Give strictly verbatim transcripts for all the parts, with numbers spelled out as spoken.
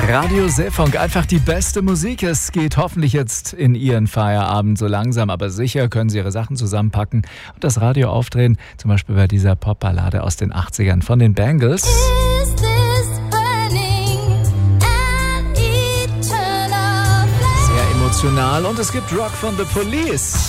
Radio Seefunk, einfach die beste Musik. Es geht hoffentlich jetzt in Ihren Feierabend. So langsam, aber sicher können Sie Ihre Sachen zusammenpacken und das Radio aufdrehen. Zum Beispiel bei dieser Popballade aus den achtzigern von den Bangles. Sehr emotional. Und es gibt Rock von The Police.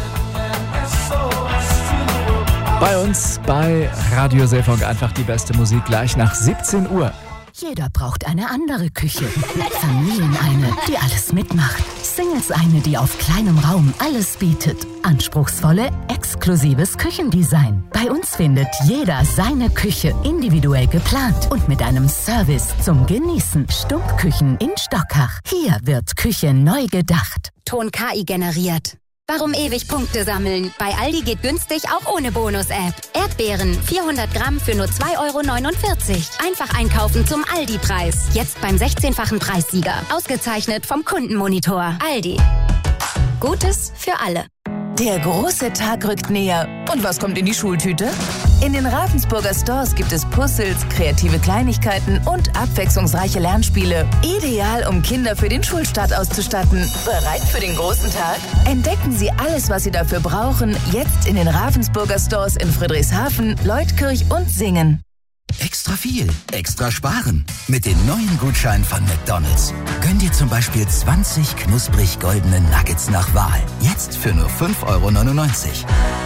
Bei uns bei Radio Seefunk einfach die beste Musik gleich nach siebzehn Uhr. Jeder braucht eine andere Küche. Familien eine, die alles mitmacht. Singles eine, die auf kleinem Raum alles bietet. Anspruchsvolle, exklusives Küchendesign. Bei uns findet jeder seine Küche individuell geplant und mit einem Service zum Genießen. Stumpfküchen in Stockach. Hier wird Küche neu gedacht. Ton K I generiert. Warum ewig Punkte sammeln? Bei Aldi geht günstig auch ohne Bonus-App. Erdbeeren, vierhundert Gramm für nur zwei Euro neunundvierzig. Einfach einkaufen zum Aldi-Preis. Jetzt beim sechzehnfachen Preissieger. Ausgezeichnet vom Kundenmonitor. Aldi. Gutes für alle. Der große Tag rückt näher. Und was kommt in die Schultüte? In den Ravensburger Stores gibt es Puzzles, kreative Kleinigkeiten und abwechslungsreiche Lernspiele. Ideal, um Kinder für den Schulstart auszustatten. Bereit für den großen Tag? Entdecken Sie alles, was Sie dafür brauchen, jetzt in den Ravensburger Stores in Friedrichshafen, Leutkirch und Singen. Extra viel, extra sparen. Mit den neuen Gutscheinen von McDonald's. Gönn dir zum Beispiel zwanzig knusprig goldene Nuggets nach Wahl. Jetzt für nur fünf Euro neunundneunzig.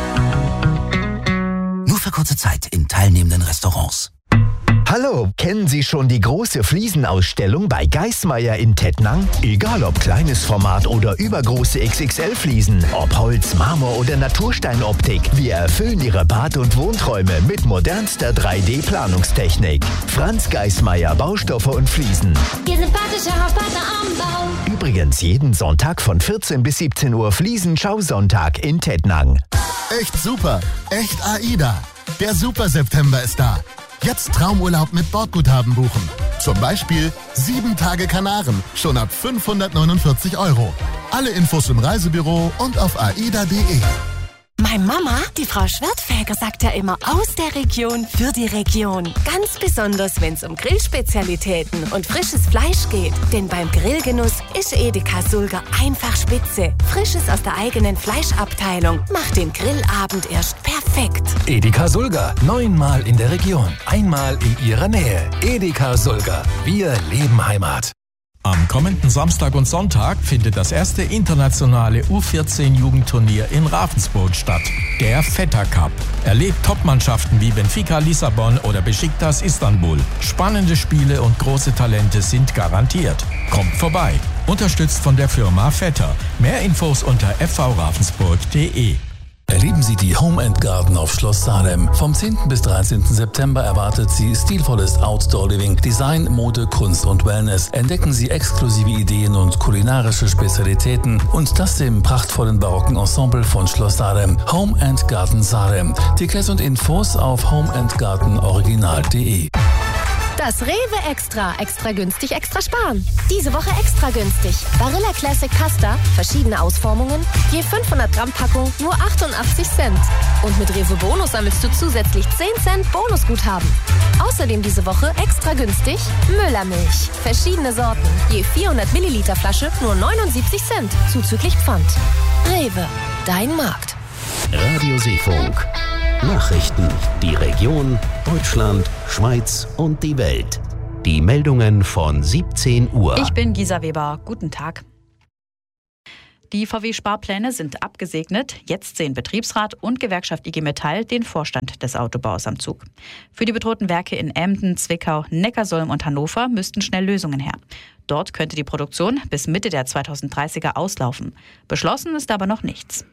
Nur für kurze Zeit in teilnehmenden Restaurants. Hallo, kennen Sie schon die große Fliesenausstellung bei Geismeier in Tettnang? Egal ob kleines Format oder übergroße X X L-Fliesen, ob Holz, Marmor oder Natursteinoptik, wir erfüllen Ihre Bad- und Wohnträume mit modernster drei D-Planungstechnik. Franz Geismeier, Baustoffe und Fliesen. Ihr sympathischer Hauspartner am Bau. Übrigens jeden Sonntag von vierzehn bis siebzehn Uhr Fliesen-Schausonntag in Tettnang. Echt super, echt AIDA. Der Super-September ist da. Jetzt Traumurlaub mit Bordguthaben buchen. Zum Beispiel sieben Tage Kanaren, schon ab fünfhundertneunundvierzig Euro. Alle Infos im Reisebüro und auf aida punkt de. Meine Mama, die Frau Schwertfeger, sagt ja immer aus der Region für die Region. Ganz besonders, wenn es um Grillspezialitäten und frisches Fleisch geht. Denn beim Grillgenuss ist Edeka Sulger einfach spitze. Frisches aus der eigenen Fleischabteilung macht den Grillabend erst perfekt. Edeka Sulger, neunmal in der Region, einmal in Ihrer Nähe. Edeka Sulger, wir leben Heimat. Am kommenden Samstag und Sonntag findet das erste internationale U vierzehn Jugendturnier in Ravensburg statt. Der Vetter Cup. Erlebt Topmannschaften wie Benfica Lissabon oder Besiktas Istanbul. Spannende Spiele und große Talente sind garantiert. Kommt vorbei. Unterstützt von der Firma Vetter. Mehr Infos unter f v ravensburg punkt de. Erleben Sie die Home and Garden auf Schloss Salem. Vom zehnten bis dreizehnten September erwartet Sie stilvolles Outdoor-Living, Design, Mode, Kunst und Wellness. Entdecken Sie exklusive Ideen und kulinarische Spezialitäten und das im prachtvollen barocken Ensemble von Schloss Salem. Home and Garden Salem. Tickets und Infos auf home and garden original punkt de. Das Rewe Extra. Extra günstig, extra sparen. Diese Woche extra günstig. Barilla Classic Pasta, verschiedene Ausformungen, je fünfhundert Gramm Packung, nur achtundachtzig Cent. Und mit Rewe Bonus sammelst du zusätzlich zehn Cent Bonusguthaben. Außerdem diese Woche extra günstig Müllermilch. Verschiedene Sorten, je vierhundert Milliliter Flasche, nur neunundsiebzig Cent, zuzüglich Pfand. Rewe, dein Markt. Radio Seefunk. Nachrichten, die Region, Deutschland, Schweiz und die Welt. Die Meldungen von siebzehn Uhr. Ich bin Gisa Weber. Guten Tag. Die V W-Sparpläne sind abgesegnet. Jetzt sehen Betriebsrat und Gewerkschaft I G Metall den Vorstand des Autobaus am Zug. Für die bedrohten Werke in Emden, Zwickau, Neckarsulm und Hannover müssten schnell Lösungen her. Dort könnte die Produktion bis Mitte der zweitausenddreißiger auslaufen. Beschlossen ist aber noch nichts.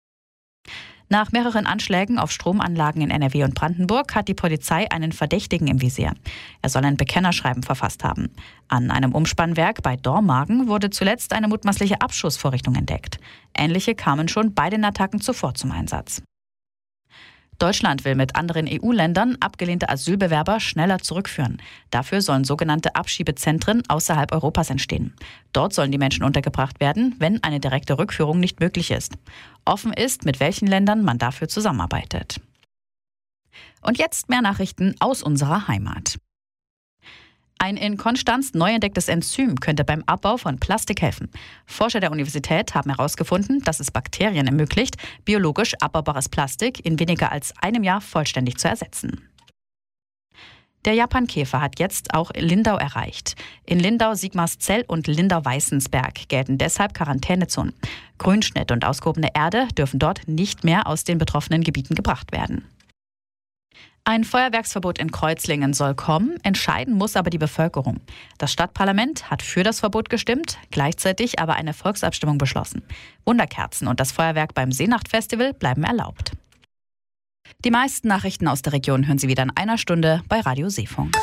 Nach mehreren Anschlägen auf Stromanlagen in N R W und Brandenburg hat die Polizei einen Verdächtigen im Visier. Er soll ein Bekennerschreiben verfasst haben. An einem Umspannwerk bei Dormagen wurde zuletzt eine mutmaßliche Abschussvorrichtung entdeckt. Ähnliche kamen schon bei den Attacken zuvor zum Einsatz. Deutschland will mit anderen E U-Ländern abgelehnte Asylbewerber schneller zurückführen. Dafür sollen sogenannte Abschiebezentren außerhalb Europas entstehen. Dort sollen die Menschen untergebracht werden, wenn eine direkte Rückführung nicht möglich ist. Offen ist, mit welchen Ländern man dafür zusammenarbeitet. Und jetzt mehr Nachrichten aus unserer Heimat. Ein in Konstanz neu entdecktes Enzym könnte beim Abbau von Plastik helfen. Forscher der Universität haben herausgefunden, dass es Bakterien ermöglicht, biologisch abbaubares Plastik in weniger als einem Jahr vollständig zu ersetzen. Der Japankäfer hat jetzt auch Lindau erreicht. In Lindau, Sigmarszell und Lindau-Weißensberg gelten deshalb Quarantänezonen. Grünschnitt und ausgehobene Erde dürfen dort nicht mehr aus den betroffenen Gebieten gebracht werden. Ein Feuerwerksverbot in Kreuzlingen soll kommen, entscheiden muss aber die Bevölkerung. Das Stadtparlament hat für das Verbot gestimmt, gleichzeitig aber eine Volksabstimmung beschlossen. Wunderkerzen und das Feuerwerk beim Seenachtfestival bleiben erlaubt. Die meisten Nachrichten aus der Region hören Sie wieder in einer Stunde bei Radio Seefunk.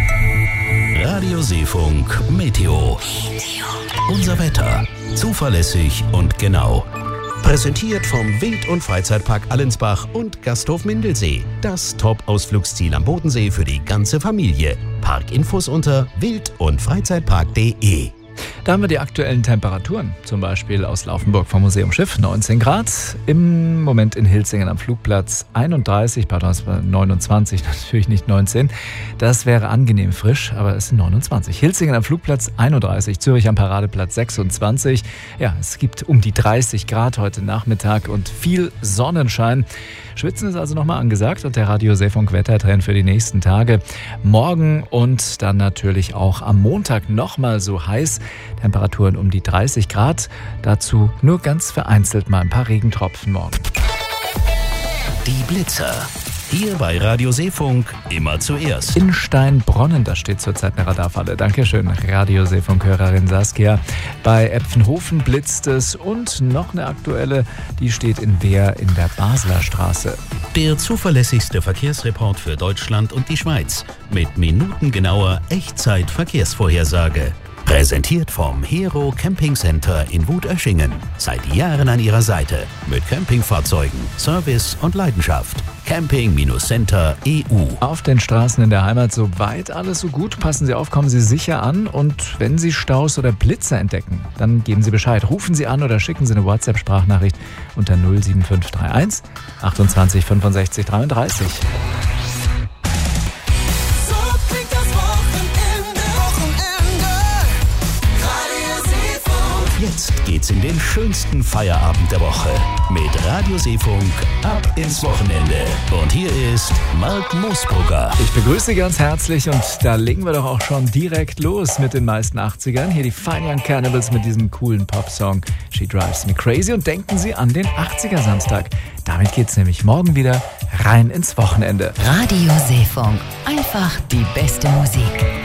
Radio Seefunk Meteo. Unser Wetter. Zuverlässig und genau. Präsentiert vom Wild- und Freizeitpark Allensbach und Gasthof Mindelsee. Das Top-Ausflugsziel am Bodensee für die ganze Familie. Parkinfos unter wild- und freizeitpark punkt de. Da haben wir die aktuellen Temperaturen, zum Beispiel aus Laufenburg vom Museum Schiff, neunzehn Grad. Im Moment in Hilsingen am Flugplatz einunddreißig, pardon, es war neunundzwanzig, natürlich nicht neunzehn. Das wäre angenehm frisch, aber es sind neunundzwanzig. Hilsingen am Flugplatz einunddreißig, Zürich am Paradeplatz sechsundzwanzig. Ja, es gibt um die dreißig Grad heute Nachmittag und viel Sonnenschein. Schwitzen ist also nochmal angesagt und der Radio Seefunk Wettertrend für die nächsten Tage. Morgen und dann natürlich auch am Montag nochmal so heiß. Temperaturen um die dreißig Grad. Dazu nur ganz vereinzelt mal ein paar Regentropfen morgen. Die Blitzer. Hier bei Radio Seefunk immer zuerst. In Steinbronnen, da steht zurzeit eine Radarfalle. Dankeschön, Radio Seefunk-Hörerin Saskia. Bei Epfenhofen blitzt es und noch eine aktuelle, die steht in Wehr in der Basler Straße. Der zuverlässigste Verkehrsreport für Deutschland und die Schweiz mit minutengenauer Echtzeit-Verkehrsvorhersage. Präsentiert vom Hero Camping Center in Wutöschingen. Seit Jahren an Ihrer Seite mit Campingfahrzeugen, Service und Leidenschaft. Camping Center E U. Auf den Straßen in der Heimat soweit alles so gut. Passen Sie auf, kommen Sie sicher an. Und wenn Sie Staus oder Blitzer entdecken, dann geben Sie Bescheid. Rufen Sie an oder schicken Sie eine WhatsApp-Sprachnachricht unter null sieben fünf drei eins achtundzwanzig fünfundsechzig dreiunddreißig. Jetzt geht's in den schönsten Feierabend der Woche mit Radio Seefunk ab ins Wochenende. Und hier ist Mark Moosbrugger. Ich begrüße Sie ganz herzlich und da legen wir doch auch schon direkt los mit den meisten achtzigern. Hier die Fine Young Cannibals mit diesem coolen Popsong She Drives Me Crazy. Und denken Sie an den achtziger-Samstag. Damit geht's nämlich morgen wieder rein ins Wochenende. Radio Seefunk. Einfach die beste Musik.